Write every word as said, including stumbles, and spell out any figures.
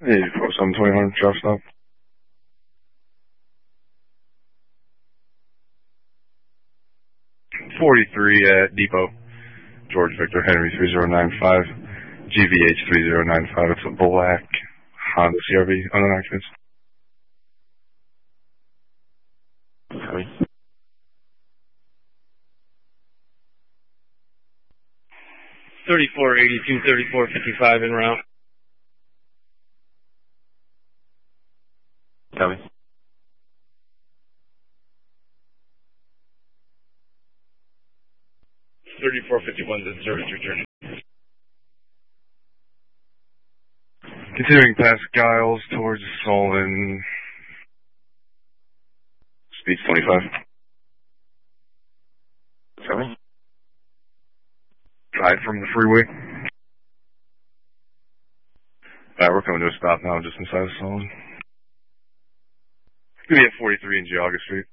eighty-four, seven twenty, one hundred, traffic stop. forty-three at Depot. George Victor Henry three zero nine five. G V H three zero nine five. It's a black Honda C R V, unknown occupants. Copy. thirty-four eighty-two, thirty-four fifty-five en route. Copy. thirty-four fifty-one to service return. Continuing past Giles towards Solon. Speed's twenty-five. Copy. Drive from the freeway. Alright, we're coming to a stop now just inside of Solon. Gonna be at forty-three in Geauga Street.